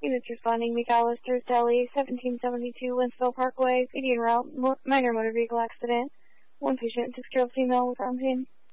Units responding, McAllister's Deli, 1772 Winsville Parkway, median route, minor motor vehicle accident. One patient, 6-year-old female with arm pain.